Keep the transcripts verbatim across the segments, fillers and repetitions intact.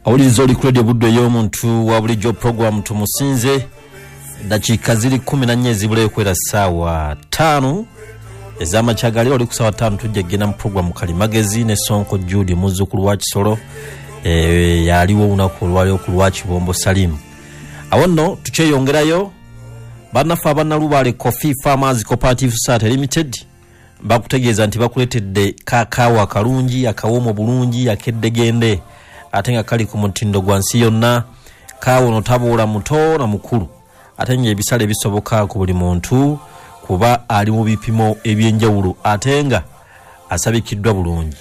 Awuliza oli credit budde y'omuntu wa bulijjo program tumusinze dakika ziri kumi na nne zibule kwera sawa tano ezama chagali oli kusawa tano tujja gena mu program kali magazine ne Sonko Judy muzukulu wa Kisoro eh yaliwo unako lwali okulwa Kibombo Salim awonno tukyeyongerayo banafa abanalubale Coffee Farmers Cooperative Sat Limited bakutegeeza nti bakuletedde kakaawa kalungi akawomo bulungi akeddegende atenga kali ku mutindo gwansi yonna kaawo notabula muto na mukulu atenga ebisale bisoboka ku buli muntu kuba ali mu bipimo ebyenjawulo atenga asabikiddwa bulungi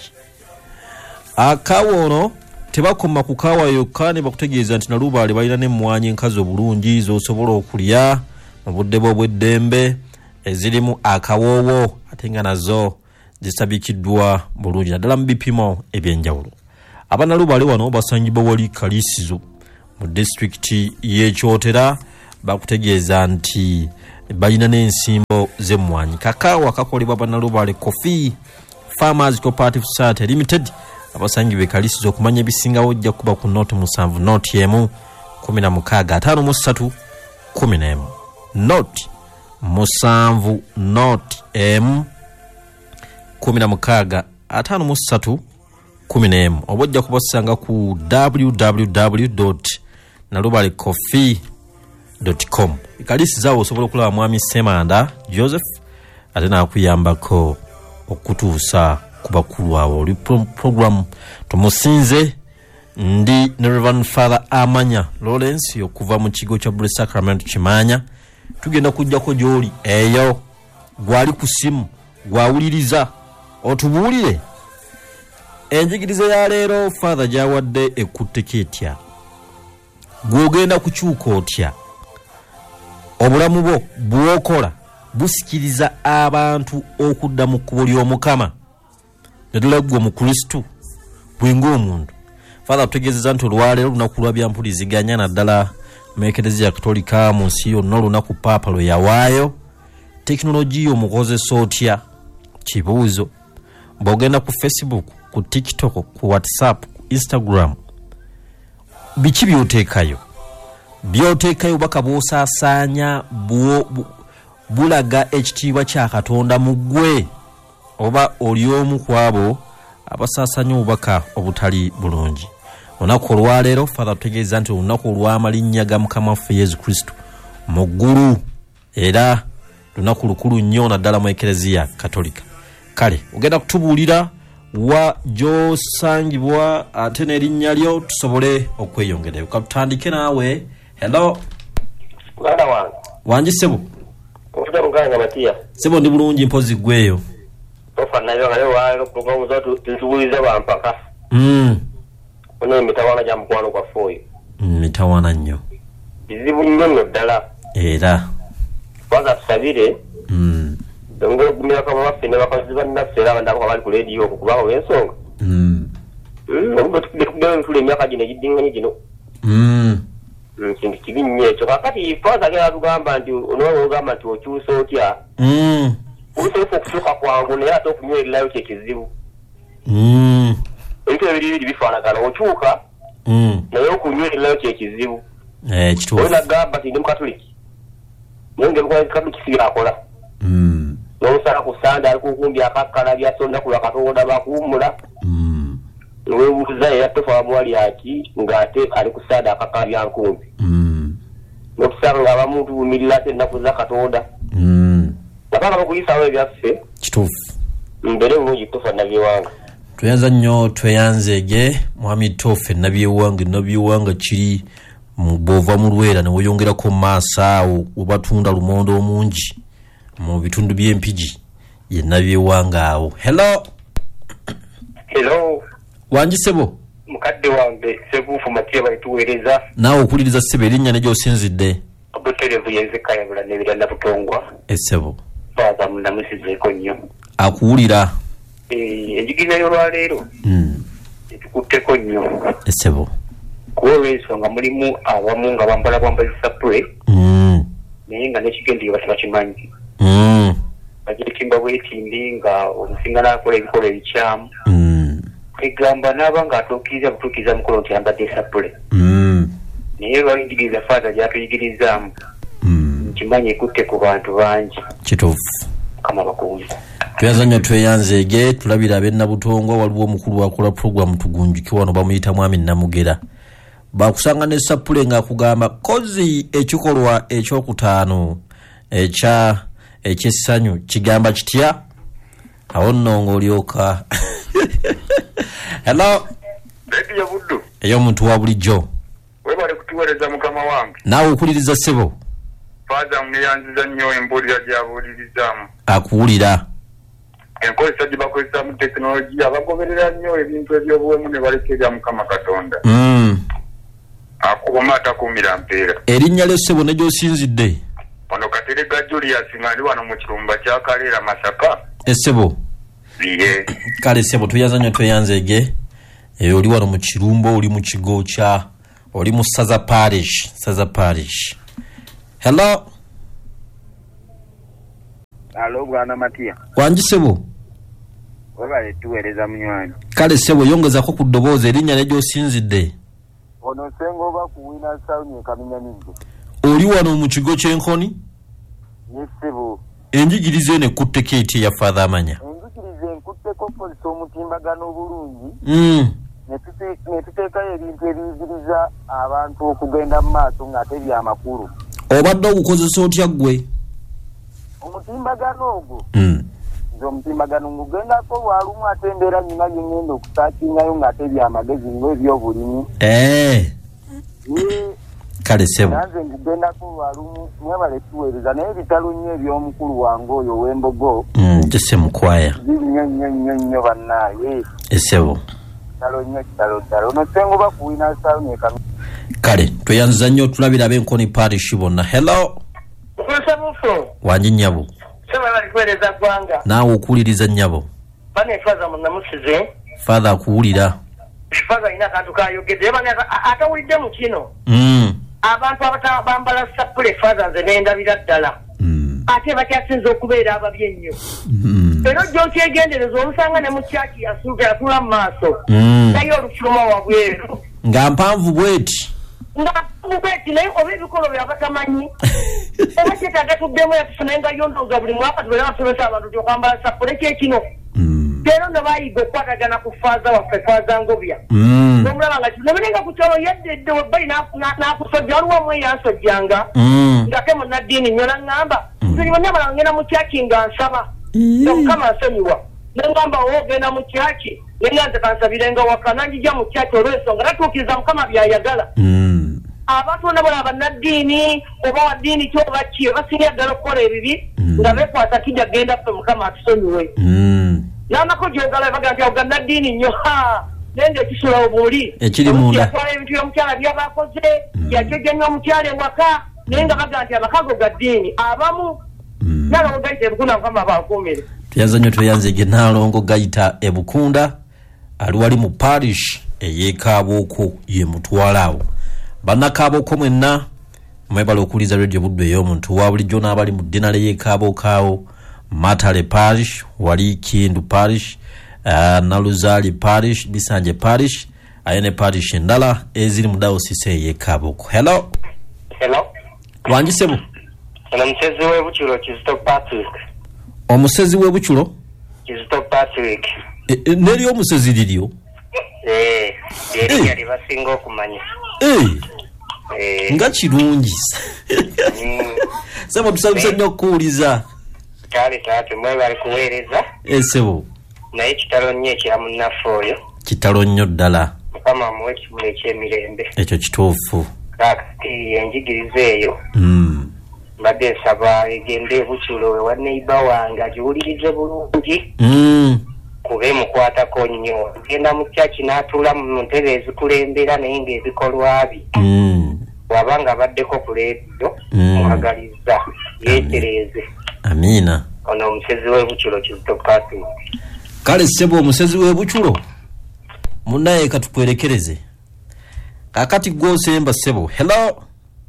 akaawo no tebakoma ku kaawa yokka ne bakutegeeza nti nalubale balina ne mmwanyi enkazo bulungi zosobola okulya mu budde bw'eddembe ezirimu akawoowo atenga nazo zisabikiddwa bulungi naddala mu bipimo ebyenjawulo abanalubale wano basangibwa wali Kalisizo mu district y'Ekyotera bakutegeeza nti balina n'ensimbo z'emmwanyi kakaawa kakolebwa abanalubale Coffee Farmers Cooperative Sat Limited abasangibwa Kalisizo okumanya ebisingawo ojja kuba ku note musanvu note emu kumi na mukaaga ataano mu ssatu kumi n'emu note musanvu note emu kumi na mukaaga ataano mu ssatu kumi n'emu obojja kubasanga ku w w w dot nalubale coffee dot com Kalisi zawo osobola okulaba mwami Semanda Joseph ate nakuyambako okutuusa ku bakulu abo oli program tumusinze ndi ne Reverend Father Amanya Lawrence okuva mu kigo kya Blessed Sacrament Kimanya tugenda kujjako gyoli eyo gwali ku simu gwawuliriza otubuulire enjigiriza ya leero Father jawadde ekutteketya gwogenda kukyuka otya obulamu bwo bwokola busikiriza abantu okudda mu kkubo ly'Omukama naddala gwe mu Kristo bwenga omuntu Father tutegeezeza nti olwaleero lunaku lwa byampuliziganya naddala mu Eklezia Katolika mu nsi yonna olunaku Paapa lwe yawaayo tekinologiya omukozesa otya kibuuzo bw'ogenda ku Facebook ku TikTok ku WhatsApp ku Instagram biki byoteekayo byoteekayo baka bw'osaasaanya bu, bulaga ekitiibwa kya Katonda mu ggwe oba oli omu ku abo abasaasaanya obubaka obutali bulungi olunaku olwaleero Father tutegeeza nti olunaku olw'amalinnya ga Mukama waffe Yesu Kristo mu ggulu era lunaku lukulu nnyo naddala mu Eklezia Katolika kale ogenda kutubuulira wa josangibwa ate n'erinnya lyo tusobole okweyongerayo katutandike naawe hello mwana wange wangi sebo ofuda muganga Matiya sebo ndi bulungi mpozi gweyo ofannayo nga leo walo programu zote tutubuliza bampaka mm ono mitawana gya mukwano kwa foyo mitawana nnyo bizibu nnyo nno ddala era kwanza tusabire mm ngo gumira kwa baffe ne bakozi bannaffe era bandako abali ku radio okubaho ensonga mm mm ngo tukubira ntule emyaka gino egidinganye gino mm kintu kibi nnyo ekyo kakati Father agenda tugamba nti onowo ogamba nti okyusa otya mm usobola okutuuka kwangu naye ate okunywererayo kyekizibu mm ebintu ebiri biri bifaanagana okyuka mm naye okunywererayo kyekizibu eh kituufu olina gamba nti ndi mukatoliki naye ng'ebikola katoliki si byakola mm n'omusala ku sande ali kukumbi akakkala byasonda ku Katonda bakuwummula mm weebuuza era tofa wamuwali aki ng'ate ali ku sande akakkala bya nkumbi mm n'okusanga ng'abamu tuwumirira ate ennaku za Katonda mm napanga bakuyisaawo ebyaffe kituufu mbere bulungi tofa nabyewanga tweyanza nnyo tweyanzege mwami tofe nabyewanga nabyewanga kiri bw'ova mu Lwera ne weyongerako mu maaso awo obatunda lumondo omungi mu bitundu by'empigi ye nabyewanga awo hello hello wangi sebo mukadde wange Sebuufu Matiya balituweereza naawe okuliriza sebo erinnya ne gy'osinzidde obuterevu yenzikayabula n'ebira nabutongwa esebo Father munamusizeeko nnyo akuwulira enjigiriza y'olwaleero etukutteko nnyo esebo kuba olw'ensonga mulimu awamu nga bambala bwambali sapule naye nga n'ekigendeerwa tebakimanyi bajetimba bwetimbi nga omusinga n'akola ebikola ebikyamu egamba n'abanga atuukiriza butuukiriza mukolo nti yambadde sapule naye lwayigiriza faaza gyatuyigirizaamu nkimanyi ekutte ku bantu bangi kituufu kama bakuwuliza tuyaza nnyo tweyanzeege tulabira ab'e Nabutongwa waliwo omukulu akola puroguramu tugunjuke wano bamuyita mwami Namugera bakusanga ne sapule ng'akugamba kozi ekikolwa ekyokutaano ekya ekyessanyu kigamba kitya awo nno ng'olyoka hello Lady ya Buddu eyo omuntu wa bulijjo webale kutuweereza mukama wange naawe okuliriza ssebo faaza mneyanziza nnyo embuulira gy'abuulirizaamu akuwulira enkozesa gye bakozesa mu tekinologiya bagoberera nnyo ebintu ebyobuwemu ne baleka ebya mukama katonda akuuma atakuumira mpeera erinnya ly'essebo ne gy'osinzidde ono Katerega Julius ng'ali wano mu kirumba kya Kaleera Masaka essebo ye kale ssebo tuyaza nnyo tweyanzeege eyo oli wano mu kirumba oli mu kigo kya oli mu Saza Parish Saza Parish hello alo bwana Matia wangi ssebo webale tuweereza munywanyi kale ssebo yongezako ku ddoboozi erinnya ne gy'osinzidde ono senga oba kuwina sawuni ekamenya nidde oli wano mu kigo ky'enkoni yessebo enjigiriza eno ekutte keeti eya faatha amanya enjigiriza enkutteko kozesa omutimbagano obulungi mm. ne tuteekayo ebintu ebiyigiriza abantu okugenda mu maaso ng'ate byamakulu obadde ogukozesa otya ggwe omutimbagano ogwo mm. nze omutimbagano ngugendako lwalumu ate embeera nyina byengenda okusaakingayo ng'ate byamagezi ng'ebyobulimi eh. kale ssebo nanze ngugendako lwalumu mwebale tuweereza naye ebitalo nnyo eby'omukulu wange oyo ow'embogo gise mukwaya nnyo nnyo nnyo nnyo bannaaye essebo kitalo nnyo kitalo ddala ono senga oba kuwina sawuni ekami kale tweyanziza nnyo tulabira ab'enkoni parish bonna hello Kusabufu wangi nnyabo sema bali kuweereza ggwanga naawe okuwuliriza nnyabo bane faza munnamusize faatha akuwulira faza ina akantu kayogedde bane atawulidde mu kino mm. abantu abatabambala sapule faza nze nendabira ddala mm. ate bakyasinza okubeera ababi ennyo mm. era ojja okyegendereza olusanga ne mu kyaki yasuuka yatula mu maaso mm. naye olufuluma wabweru nga mpanvu bweti nga mubeti naye oba ebikolo byabatamanyi era kyetaaga tuddemu yatufuna engayo ndowooza buli mwaka tubeera basomesa abantu tyokwambala sapule kyekino leero no bayiga okukwatagana ku faaza waffe faaza ngobya nomulaba nga noberenga ku kyalo yaddedde webbali n'akusojja waliwo omwe yansojjanga ngate munnaddiini nnyo naŋŋamba nze bonna bala ngenda mu kyaki nga nsaba nga mukama nsonyiwa neŋŋamba ogenda mu kyaki nenga nze kansabirenga waka nanjija mu kyaki olw'ensonga natuukiriza mukama byayagala abantu bonna bala bannaddiini oba wa ddiini ki oba ki basinga ddala okukola ebibi nga beekwata kijja genda ffe mukama atusonyiwe n'amako gyogala baga nti oga naddiini nnyo nenge ekisula obuuli ekiri munda yatwala ebintu by'omukyala byabakoze yakyojja nnyo omukyala ewaka naye nga baga nti abakago ga ddiini abamu nalongo gayita ebukunda mukama bakuumire tuyaza nnyo tweyanzege nalongo gayita ebukunda ali wali mu parish ey'ekaabooko ye mutwalaawo bannakaabooko mwenna mwebala okuwuliza radio Buddu ey'omuntu wa bulijjo n'abali mu ddinale y'ekaabookaawo Matale Parish, wali Kindu Parish, uh, Naluzali Parish, Bisanje Parish, ayene Parish endala eziri mu diocese ye Kaboko. Hello. Hello. Wangi sebo. Ono musezi w'ebuchulo Kizito Patrick. Omusezi w'ebuchulo? Kizito Patrick. E, e, neri omusezi liryo? Eh, yeri yali basinga okumanya. Eh. Eh. Nga kirungi. Mm. Sebo tusabisa nnyo okuwuliza. Kale taate mwe bali kuweereza esebo naye kitalo nnyo ekya munnaffe oyo kitalo nnyo ddala mukama muwe ekimuli eky'emirembe ekyo kituufu kaakati enjigiriza eyo mm. mbadde nsaba egende ebuchulo ewa neiba wange agiwulirize bulungi mm. kuba emukwatako nnyo genda mu kyaki n'atuula mu ntebe ezikulembera naye ng'ebikolwa bi mm. wabanga abaddeko ku leediyo mwagaliza yeetereeze amina ono omusezi w'ebuchulo Kizito Patrick. Kale sebo omusezi w'ebuchulo munaye katukwerekereze kakati gwosemba sebo. Hello.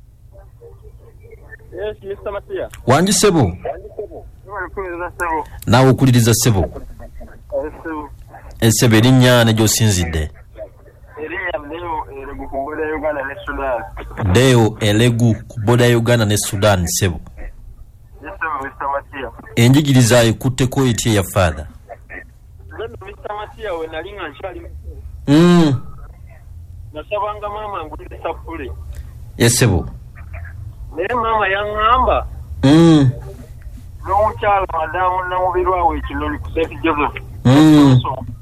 Yes, Mister Matia. Wangi sebo. Wangi sebo. Nawe okuliriza sebo. Nawe okuliriza sebo. Sebo. Essebe erinnya ne gy'osinzidde. Erinnya Deo Elegu ku bboda ya Uganda ne Sudan. Deo Elegu ku bboda ya Uganda ne Sudan ssebo. Yes, Mister Matia. Enjigiriza ekutteko etya ya father? Mister Matia we nali nga nkyali. Mm. Nasabanga mama ngulire sapule. Yes, sebo. Naye mama yaŋŋamba. Mm. N'omukyala madamu namubirwawo ekinoni ku Saint Joseph. Mm.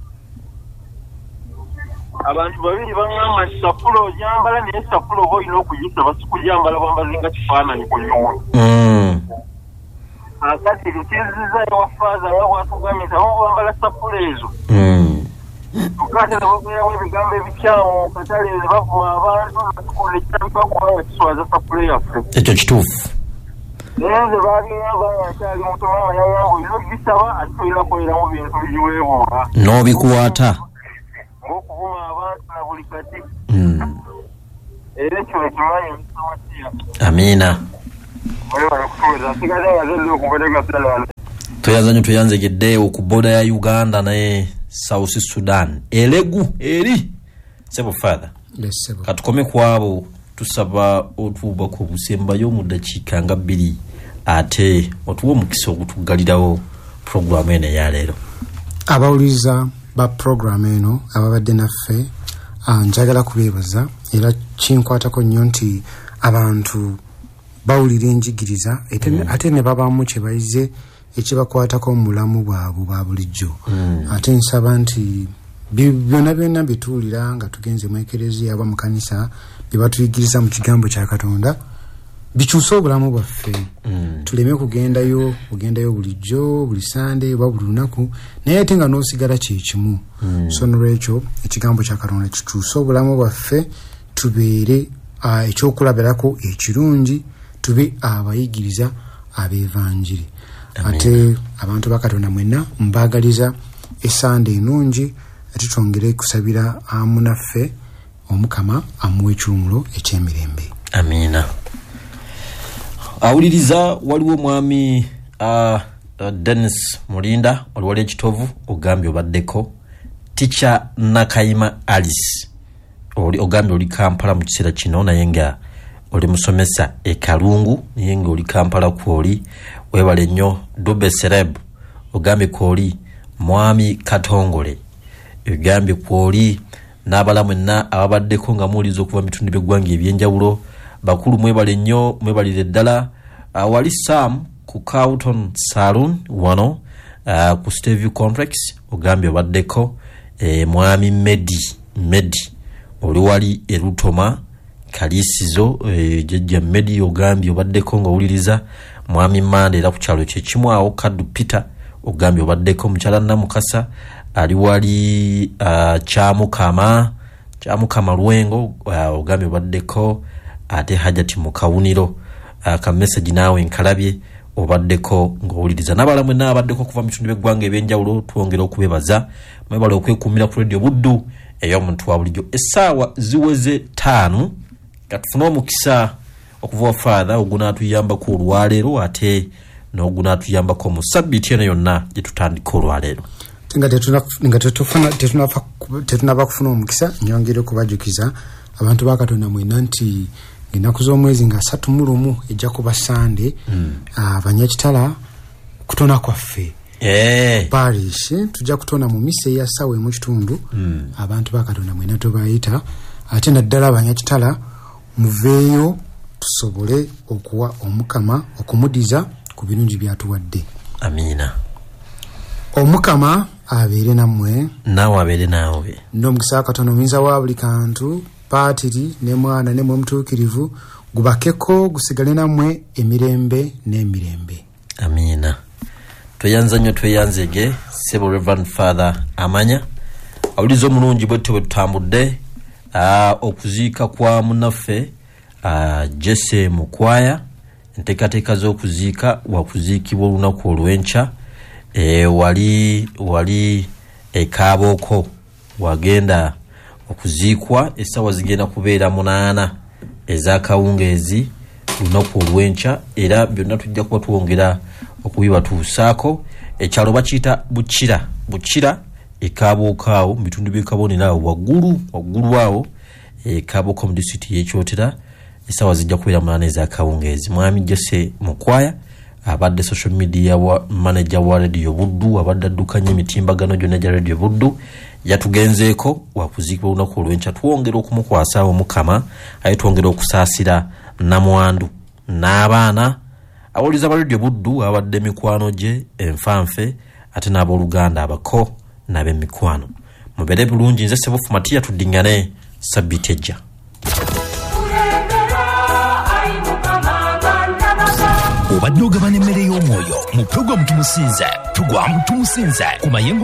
Abantu babiri baŋŋamba nti sapule ogyambala naye sapule oba olina okuyisaba si kugyambala bambazinga kifaananyi ku nyuma. Mm. Akati likiziza ewafaaza nga bwatugambye nti abo bambala sapule ezo. Mm. Tukatera bakuyiramu ebigambo ebikyamu katale bavuma abantu natukola ekitambika kubanga kiswaza sapule yaffe. Ekyo kituufu. Naye nze baagiyamba nga nkyali muto mama yagamba olina ogisaba ate olina kukoleramu bintu bigiweebwa. N'obikuwaata. Ng'okuvuma abantu na buli kati. Mm. Era ekyo ekimanyi Mister Matia. Amiina. Olebala kutuuza nsigaze nga zedde okubodega ddala. Tweyanza nnyo tweyanzegedde ku bboda ya Uganda ne South Sudan. Elegu eri sebo father. Yes, sebo. Katukome kwabo tusaba otuba ku busembayo mu dakiika nga bbiri ate otuwa omukisa ogutugalirawo programu eno ya leero. Abawuliza ba programu eno ababadde naffe njagala kubeebaza era kinkwatako nnyo nti abantu bawulira enjigiriza ate ne babaamu kye bayize ekibakwatako mu bulamu bwabwe bwa bulijjo. Ate nsaba nti byonna byonna bituulira nga tugenze mu ekereziya aba mu kanisa bye batuyigiriza mu kigambo kya Katonda bikyusa obulamu bwaffe. Tuleme kugendayo kugendayo bulijjo buli Sande oba buli lunaku naye ate nga n'osigala kye kimu. So nolwekyo ekigambo kya Katonda kikyusa obulamu bwaffe tubeere ekyokulabirako ekirungi tube abayigiriza ab'evanjiri. Ate abantu ba Katonda mwenna mbagaliza esande enungi ate twongere kusabira amunaffe omukama amuwe ekyumulo eky'emirembe. Amiina. Awuliriza waliwo mwami uh, uh, Dennis Mulinda waliwali ekitovu ogambye obaddeko Teacher Nakayima Alice oli ogambye oli Kampala mu kiseera kino naye nga oli musomesa e Kalungu naye nga oli Kampala kwoli webale nnyo Dube Sereb ogambye kwoli mwami Katongole ogambye kwoli n'abala mwenna ababaddeko nga muwuliza okuva mu bitundu by'eggwanga ebyenjawulo bakulu mwebale nnyo mwebalire ddala. Uh, wali Sam ku Carlton Saloon wano uh, ku Stevie Complex ogambye obaddeko e, mwami Medi Medi oli wali erutoma kalisizo e, jejja Medi ogambye obaddeko nga owuliriza mwami Mande era ku kyalo kye kimu awo Kaddu Peter ogambye obaddeko mukyala Namukasa ali wali uh, Kyamukama Kyamukama Lwengo uh, ogambye obaddeko ate Hajati mu Kawuniro aka message nawe nkalabye obaddeko ng'owuliriza n'abala mwenna abaddeko kuva mu bitundu by'eggwanga ebyenjawulo twongera okubebaza mwebale okwekumira ku radio Buddu ey'omuntu wa bulijjo. Essaawa ziweze ttaano katufune omukisa okuva wa father ogunaatuyambako olwaleero ate n'ogunaatuyambako mu sabbiiti eno yonna gye tutandika olwaleero. Nga tetunaba kufuna omukisa nyongere okubajukiza abantu ba Katonda mwenna nti ennaku z'omwezi nga asatu mu lumu ejja kuba Sande abanyakitala kutona kwaffe parish tujja kutona mu misa eya ssaawa emu kitundu abantu ba Katonda mwenna tubayita ate naddala abanyakitala muveeyo tusobole okuwa omukama okumudiza ku birungi byatuwadde. Amiina. Omukama abeere nammwe naawe abeere naawe n'omukisa wa Katonda omuyinza wa buli kantu patiri ne mwana ne mumutuukirivu gubakeko gusigale nammwe emirembe n'emirembe. Amiina. Tweyanza nnyo tweyanzege Sebo Reverend Father Amanya awuliza omulungi bwettu bwe tutambudde okuziika kwa munaffe Jesse Mukwaya enteekateeka z'okuziika wakuziikibwa olunaku olw'enkya e, wali wali ekaaboko wagenda okuziikwa essaawa zigenda kubeera munaana ez'akawungeezi lunaku olw'enkya era byonna tujja kuba twongera okubibatuusaako. Ekyalo bakiyita Bukira Bukira ekabuukaawo mu bitundu by'ekabonero awo waggulu waggulu awo ekabuuka mu disitulikiti y'ekyotera essaawa zijja kubeera munaana ez'akawungeezi. Mwami Jesse Mukwaya abadde social media wa manager wa Radio Buddu abadde addukanya emitimbagano gyonna gya Radio Buddu yatugenzeeko wakuziikibwa olunaku olw'enkya. Twongera okumukwasaawo Mukama aye twongera okusaasira namwandu n'abaana abawuliza ba Radio Buddu abadde mikwano gye enfanfe ate n'abooluganda abako n'ab'emikwano. Mubeere bulungi. Nze Sebufu Matiya tuddingane Sabbiiti ejja. Obadde ogabana emmere y'omwoyo mu pulogulaamu Tumusinze tugwamu Tumusinze ku mayengo